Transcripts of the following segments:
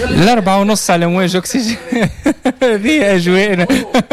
ال4:30 على مواج أكسجين. هذه أجواءنا.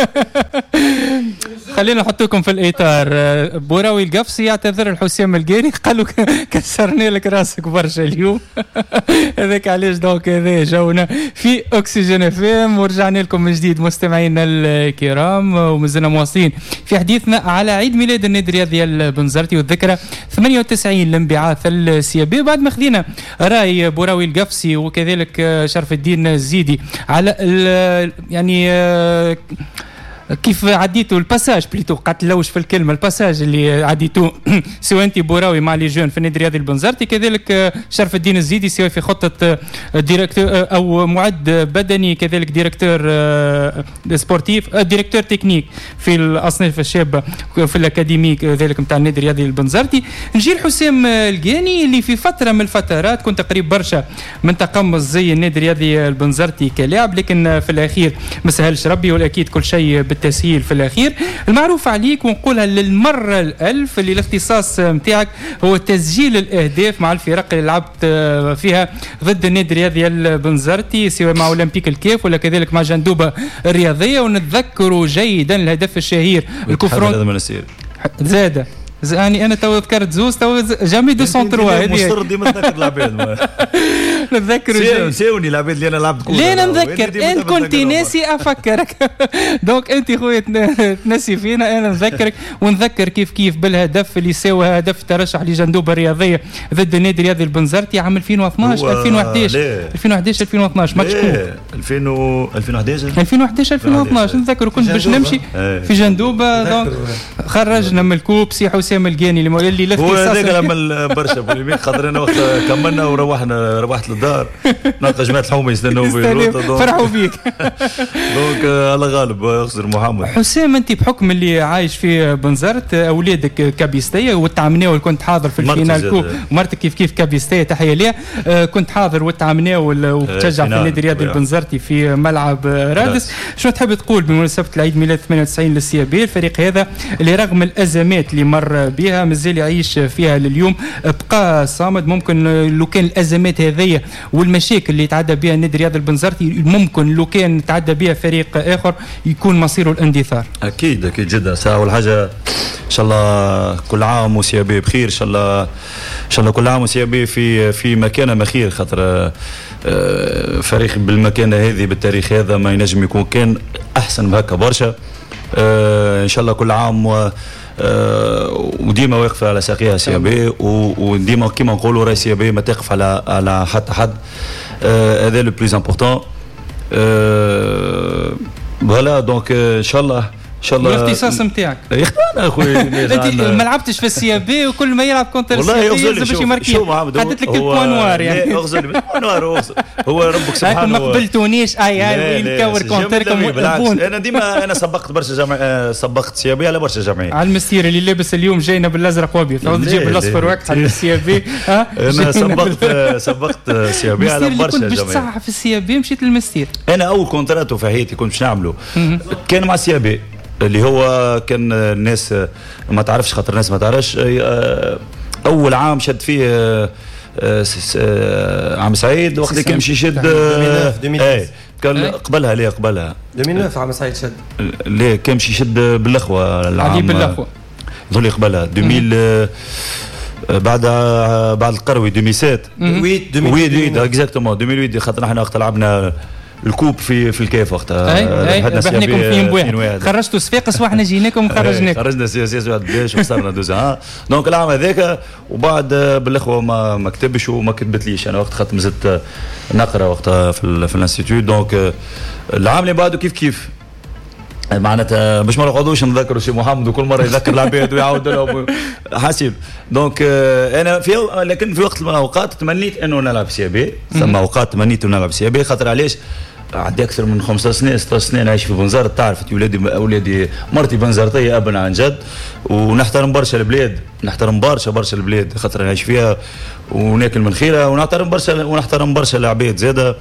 خلينا نحطوكم في الإطار. بوراوي القفصي يعتذر الحسام القاني، قالوا كسرنا لك راسك برشا اليوم. هذاك علاش دونك هذا جونا في أكسجين اف ام، ورجعنا لكم من جديد مستمعينا الكرام، ومازلنا مواصلين في حديثنا على عيد ميلاد النادي الرياضي البنزرتي والذكرى 98 لانبعاث السيابي. بعد ما خذينا راي بوراوي القفصي وكذلك شرف الدين الزيدي على يعني كيف عديتوا الباساج بليتو، قعدت نلوش في الكلمه، الباساج اللي عديتوا سواء انت بوراوي مع لي جون في النادي الرياضي البنزرتي، كذلك شرف الدين الزيدي سواء في خطه ديريكتور او معد بدني، كذلك ديريكتور سبورتيف، ديريكتور تكنيك في الاصناف الشابه في الاكاديمي كذلك نتاع النادي الرياضي البنزرتي. نجي الحسام القاني اللي في فتره من الفترات كنت قريب برشا من تقمص زي النادي الرياضي البنزرتي كلاعب، لكن في الاخير ما سهلش ربي، والاكيد كل شيء التسهيل في الأخير. المعروف عليك ونقولها للمرة الألف اللي الاختصاص متاعك هو تسجيل الأهداف مع الفرق اللي لعبت فيها ضد النادي الرياضي البنزرتي، سواء مع أولمبيك الكيف ولا كذلك مع جندوبة الرياضية. ونتذكروا جيدا الهدف الشهير الكفرون زادة يعني انا تو ذكرت زوز تو جامي 203 هذه مصر ديما نذكر العباد. نتذكر ساوني العباد اللي انا لعبت كوره، ليه نذكر انت كنت ناسي افكرك. دونك انت خويا تنسي فينا، انا نذكرك ونذكر كيف بالهدف اللي سوى هدف ترشح لجندوبه الرياضيه ضد النادي الرياضي البنزرتي عام 2012 2012 ماتش كوب 2011 نذكر كنت باش نمشي في جندوبه، دونك خرجنا من الكوب سي حسام القاني اللي لف هو هذاك عمل برشا بوليميك، خاطر انا وقت كملنا روحت للدار نلقى جماعه الحومه يستناو فرحوا بيك. دونك الله غالب اخسر محمد. حسام انت بحكم اللي عايش في بنزرت، اولادك كابيستيه والتعامناول كنت حاضر في الفينال كوب، مرتك كيف كابيستيه تحيه ليها، كنت حاضر والتعامناول وتشجع في النادي الرياضي البنزرتي في ملعب رادس. شنو تحب تقول بمناسبه العيد ميلاد 98 للسيابي، الفريق هذا اللي رغم الازمات اللي مر بها مازال يعيش فيها لليوم، بقى صامد؟ ممكن لو كان الازمات هذه والمشاكل اللي تعدى بها النادي الرياضي البنزرتي ممكن لو كان تعدى بها فريق اخر يكون مصيره الاندثار. اكيد جدا. اول حاجه ان شاء الله كل عام وسيابي بخير، ان شاء الله كل عام وسيابي في مكانه مخير، خاطر فريق بالمكانه هذه بالتاريخ هذا ما ينجم يكون كان احسن بهكا برشا. ان شاء الله كل عام وديما واقفه على ساقيها سيابي، وديما كيما نقولوا راهي سيابي ما تقف على حتى حد. هذا لو بلوز امبورطون. فوالا دونك ان شاء الله والاختصاص نتاعك انا اخويا انت ما لعبتش في السيابي وكل ما يلعب كونتر السيابي باش يماركي حدت لك البوان نوار يعني اغزل نوار. هو ربك سبحانه ما قبلتونيش نكور كونتركم بالعكس. انا ديما سبقت برشا جمعيه، سبقت سيابي على برشا جمعيه. على المستير اللي لابس اليوم جاينا بالازرق وابيض، تعود تجيب بالاصفر وقت على السيابي. انا سبقت سيابي على برشا جمعيه. كنت باش تصحح في السيابي مشيت للمستير. انا اول كونتراتو في حياتي كنت باش نعمله كان مع السيابي، اللي هو كان الناس ما تعرفش، خاطر الناس ما تعرفش. اول عام شد فيه عام سعيد، وقت اللي كان مشي يشد كان قبلها 2009 عام سعيد شد ليه كان مشي يشد بالاخوه العام بالاخوه ظل قبلها 2000 بعد القروي 2007 2008 اكزاكتومون 2008 خاطر احنا وقت لعبنا الكوب في الكيف وقتها ربحناكم فيهم بواحد، خرجتوا صفاقس واحنا جيناكم خرجناكم، خرجنا سياسي واحد بلاش وخسرنا دوزا. دونك العام هذاك وبعد بالاخوه ما كتبش وما كتبتليش، انا وقت خاطر مازلت نقرا وقتها في الانستيتوت. دونك العام اللي بعده كيف معناتها باش ما نقعدوش نذكروا سي محمد وكل مره يذكر العباد ويعاود لهم حاسب. دونك انا لكن في وقت من الاوقات تمنيت انه نلعب سيابي، ثم اوقات تمنيت انه نلعب سيابي، خاطر علاش عندي اكثر من 15 سنه 16 سنه نعيش في بنزرت، تعرف اولادي مرتي بنزرتيه ابا عن جد، ونحترم برشا البلاد، نحترم برشا البلاد خاطر نعيش فيها وناكل من خيرها، ونحترم برشا العباد زاده،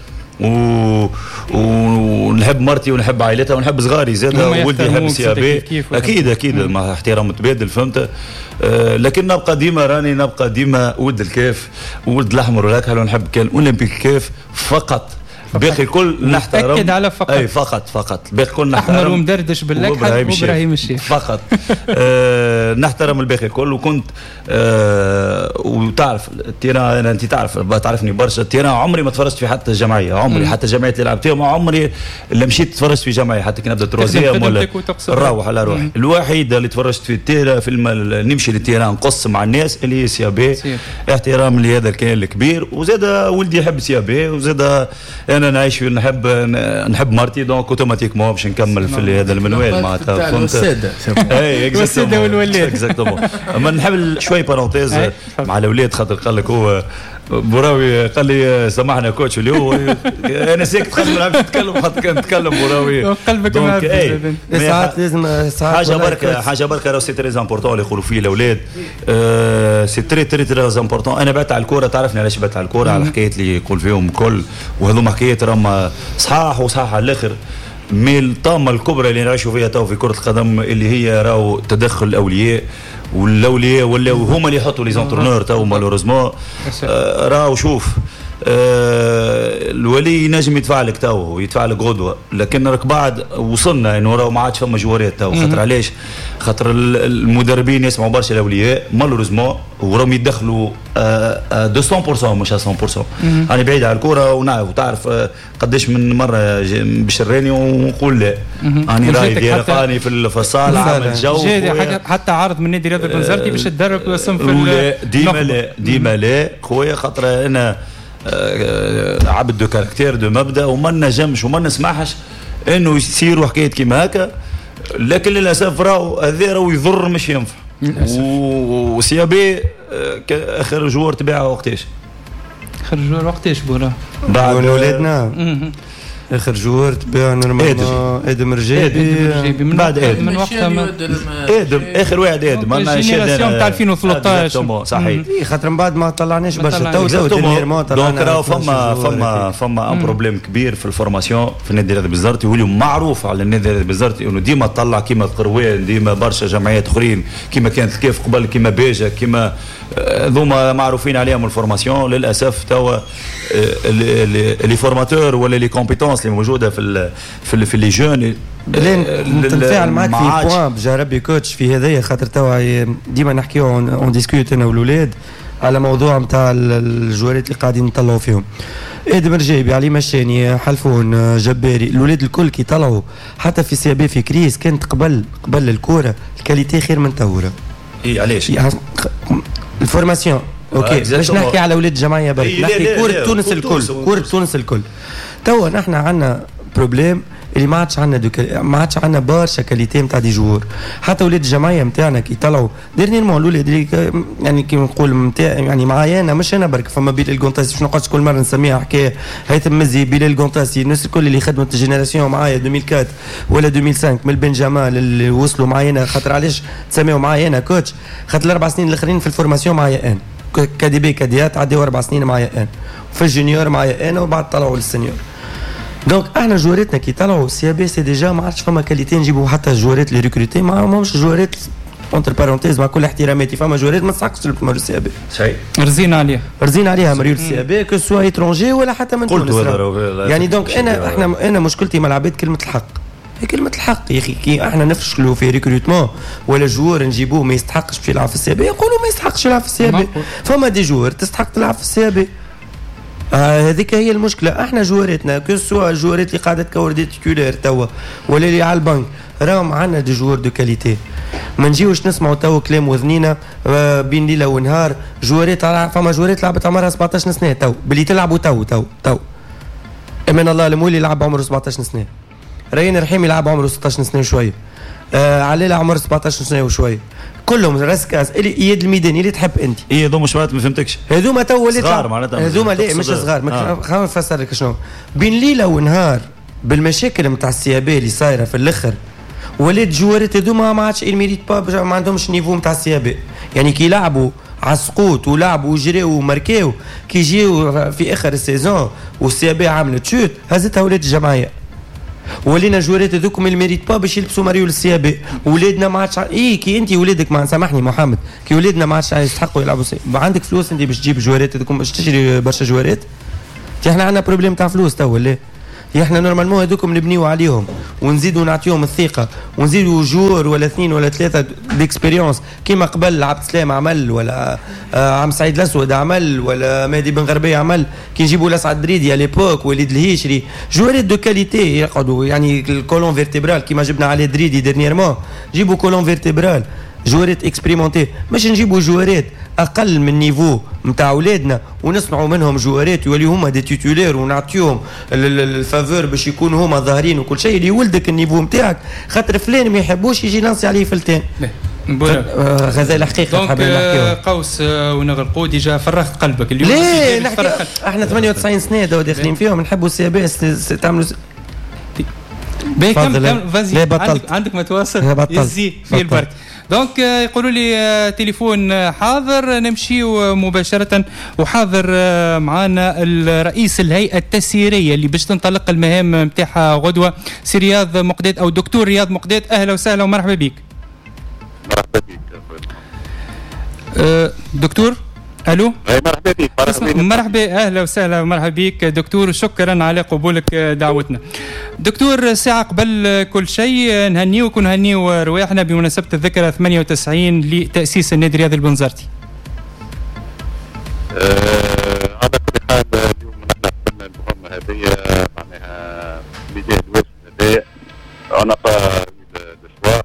ونحب مرتي ونحب عائلتها ونحب صغاري زاده، ولدي يحب السيابي اكيد مع احترام متبادل فهمت. لكن نبقى ديما ولد الكاف، ولد الاحمر والاكحل، ونحب كان اولمبيك الكاف فقط باقي الكل نحترم. أكد على فقط. أي فقط باقي الكل نحترم. أحمر ومدردش باللكحة وإبراهيم الشيخ فقط. نحترم الباقي الكل. وكنت وتعرف التيران، أنت تعرفني برشا. التيران عمري ما تفرجت في حتى جمعية، عمري حتى جمعية اللي لعبت فيهم عمري اللي مشيت تفرجت في جمعية، حتى كي نبدا تروزيام ولا نروح على روحي. الوحيدة اللي تفرجت في التيران نمشي للتيران نقص مع الناس اللي هي سيابي، احترام لهذا الكيان الكبير. وزاد ولدي يحب سيابي، وزاد انا نعيش في نحب مرتي، دونك اوتوماتيكمون باش نكمل في هذا المنوال معناتها. فهمت؟ اي السيدة والولاد اكزاكتومون. اما نحب شوي بارونتيز مع الاولاد، خاطر قال لك هو بوراوي قال لي سامحنا كوتش اليوم انا ساكت خاطر ما نعرفش نتكلم، خاطر كان نتكلم بوراوي قلبك معبي. ساعات لازم حاجه بركه راهو سي تري امبورطون اللي يقولوا فيه الاولاد. سي تري تري تري امبورطون. انا بعت على الكوره، تعرفني علاش بعت على الكوره؟ على الحكايات اللي يقول فيهم الكل، وهذوما حكايات راهم صحاح وصحاح على الاخر. مي الطامه الكبرى اللي نعيشوا فيها تو في كره القدم اللي هي راهو تدخل الاولياء، والاولياء ولاو هما اللي يحطوا لي زونترونور تو مالوريزمون. راهو شوف الولي ينجم يدفع لك تو يدفع لك غدوه، لكن راك بعد وصلنا انه راهو ما عادش فما جوارات تو. خاطر علاش؟ خاطر المدربين يسمعوا برشا الاولياء مالوريزمون، وراهم يدخلوا 200% مش 100%. انا بعيد على الكره ونعرف وتعرف قداش من مره بشراني ونقول لا. انا راي ديالي في الصاله عامل جو حتى عارض من نادي رياض البنزرتي باش تدرب وسم في ديما لا خويا، خاطر انا عبد دو كاركتير دو مبدا، وما نجمش وما نسمحش انه يصيروا حكايات كيما هكا. لكن للاسف راهو هذا راهو يضر مش ينفع. وسيابي اخر جوار تباعه وقتاش؟ اخر جوار وقتاش بورا؟ بعد ولادنا اخر جوار تباع نورمالمون ادم رجابي. بعد ادم من وقتها ادم اخر واحد ادم. اما الجينيراسيون تاع 2013 صحيح. خاطر من بعد ما طلعناش برشا تو دونك راهو فما ان بروبليم كبير في الفورماسيون في النادي الرياضي بالزرتي. واللي معروف على النادي الرياضي بالزرتي انه ديما طلع كيما القروان، ديما برشا جمعيات اخرين كيما كانت الكيف قبل، كيما بيجا، كيما ذوما معروفين عليهم الفورماسيون. للاسف توا لي فورماتور ولا لي كومبيتونس اللي موجوده في لي جون. نتفاعل معك في بوان بجربي كوتش في هذايا، خاطر توا ديما نحكيو اون ديسكوت انا والاولاد على موضوع نتاع الجوارات اللي قاعدين نطلعوا فيهم. ادم رجابي، علي مشاني، حلفون، جباري، الاولاد الكل كي طلعوا حتى في سي بي في كريس كانت قبل الكوره الكاليتي خير من تورا. اي علاش؟ الفورماسيون اوكي باش نحكي على اولاد الجمعيه برك، نحكي كره تونس الكل، كره تونس الكل. توا نحن عندنا بروبليم اللي ما عادش عندنا برشا كاليتي نتاع دي جوور. حتى ولاد الجمعيه نتاعنا كي طلعوا ديرنييرمون الاولاد اللي يعني كي نقول نتاع يعني معايا انا مش انا برك، فما بلال القنطاسي باش نقعدش كل مره نسميها حكايه هيثم مزي، بلال القنطاسي، الناس الكل اللي خدمت الجينيراسيون معايا 2004 ولا 2005 من البنجامان اللي وصلوا معايا انا. خاطر علاش تسميوا معايا انا كوتش؟ خاطر الاربع سنين الاخرين في الفورماسيون معايا انا كدي بي كديات عديوا 4 سنين معايا انا، في الجونيور معايا انا، وبعد طلعوا للسنيور. دونك احنا جواراتنا كي طلعوا سي بي سي ديجا ما عادش فما كاليتي نجيبوا حتى الجوارات اللي ريكروتي ما هماش جوارات اونتر بارونتيز مع كل احتراماتي. فما جوارات ما تسحقش تلبس السي بي. صحيح. رزين عليها مريول السي بي كو سوا ايترونجي ولا حتى من تونس. يعني دونك انا مشكلتي مع العباد كلمه الحق. هي كلمه الحق يا اخي. كي احنا نفشلوا في ريكروتمون ولا جوار نجيبوه ما يستحقش باش يلعب في السي بي، يقولوا ما يستحقش يلعب في السي بي. فما دي جوار تستحق تلعب في السي بي. هذيك هي المشكله. احنا جواراتنا كو سوا الجوارات اللي قاعده تكور دي تيتولير توا ولا اللي على البنك راهم عندنا دي جوار دو كاليتي. ما نجيوش نسمعوا توا كلام وذنينا بين ليله ونهار. جوارات فما جوارات لعبت عمرها 17 سنه تو باللي تلعبوا تو امان الله المولي يلعب عمره 17 سنه، ريان الرحيمي يلعب عمره 16 سنه وشويه، عليلة عمره 17 سنه وشويه، كلهم راسكاس اللي يد الميدان اللي تحب انت. ايه هذوما شباب ما فهمتكش. هذوما تو ولات صغار معناتها. هذوما لا مش صغار. خلينا نفسر لك شنو بين ليله ونهار بالمشاكل نتاع السيابي اللي صايره في الاخر. ولات جوارات هذوما ما عادش الميريت با، ما عندهمش نيفو نتاع السيابي. يعني كي يلعبوا على السقوط ولعبوا وجريوا وماركيو، كي يجيو في اخر السيزون والسيابي عملت شوت هزتها ولاد الجمعيه. ولينا جوارات هذوكم الميريت با باش يلبسوا ماريول السيابي. ولادنا ما عادش كي انت ولادك ما سامحني محمد، كي ولادنا ما عادش يستحقوا يلعبوا عندك فلوس انت باش تجيب جوارات هذوكم باش تشري برشا جوارات. احنا عندنا بروبليم تاع فلوس تو ولا احنا نورمالمون هذوكم نبنيو عليهم ونزيدوا نعطيهم الثقه ونزيدوا جور ولا 2 ولا 3 ديكسبيريونس كيما قبل عبد السلام عمل ولا عم سعيد الاسود عمل ولا مهدي بن غربيه عمل كي نجيبوا لاسعد دريدي على ليبوك وليد الهيشري جوارات دو كاليتي يقعدوا يعني الكولون فيرتيبرال كيما جبنا عليه دريدي ديرنييرمون جيبوا كولون فيرتيبرال جوارات اكسبريمونتي مش نجيبوا جوارات اقل من نيفو نتاع اولادنا ونصنعوا منهم جوارات يوليو هما دي تيتولير ونعطيهم الفافور باش يكونوا هما ظاهرين وكل شيء ليولدك النيفو نتاعك خاطر فلان ما يحبوش يجي لانسي عليه فلتان غزال الحقيقه حابين نحكيو قوس ونغلقوا ديجا فرغت قلبك اليوم ليه احنا 98 سنه داخلين فيهم نحبوا السي بي اس تعملوا كم فازي عندك ما تواصل يزي في البرك دونك يقولوا لي تليفون حاضر نمشيو مباشرة وحاضر معانا الرئيس الهيئة التسييرية اللي باش تنطلق المهام نتاعها غدوة سي رياض مقداد أو دكتور رياض مقداد. أهلا وسهلا ومرحبا بك. مرحبا بك دكتور. الو مرحبا بك. مرحبا اهلا وسهلا ومرحبا بك دكتور شكرا على قبولك دعوتنا. دكتور ساعه قبل كل شيء نهنيوك ونهنيو رواحنا بمناسبه الذكرى 98 لتاسيس النادي الرياضي البنزرتي. على كل حال اليوم نحن قمنا المهمه هذه معناها ميدان الوسط هذا انا الاسواق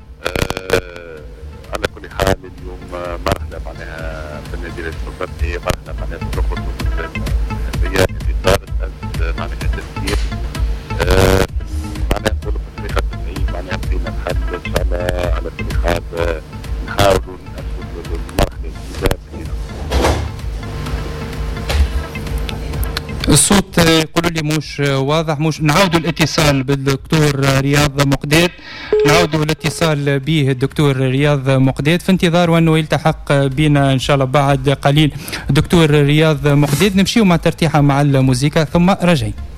على كل حال اليوم مرحله معناها في النادي البنزرتي مرحله معناها في الخطوط الرياضيه اللي صارت معناها تسيير معناها نقولوا في طريقه التسيير معناها بدينا نحل ان شاء الله على كل حال نحاولوا نأسسوا المرحله الجديده بدينا. الصوت يقولوا لي مش واضح مش نعاودوا الاتصال بالدكتور رياض مقداد نعاودوا الاتصال به الدكتور رياض مقداد في انتظار وانه يلتحق بنا ان شاء الله بعد قليل. دكتور رياض مقداد نمشيو مع ترتيحه مع الموسيقى ثم راجعين.